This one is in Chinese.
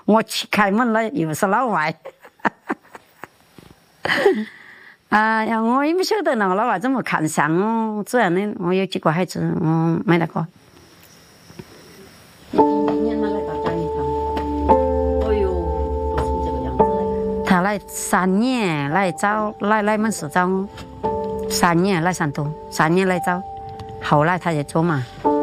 我去开门了，又是老外。哎呀，我也不晓得那个老外怎么看上我这样的。我有几个孩子，我没那个。他来3年来找来门市找我，3年来上都，3年来找，后来他就走嘛。